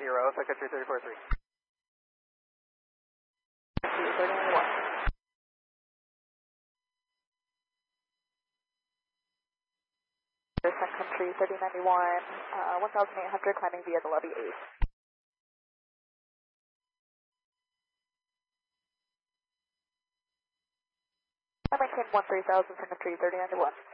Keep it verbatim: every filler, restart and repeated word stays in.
zero, Second Country three four three. thirty ninety-one. Second Country thirty ninety-one, uh, one thousand eight hundred climbing via the lobby eight. I maintain one three thousand, Second Country thirty ninety-one.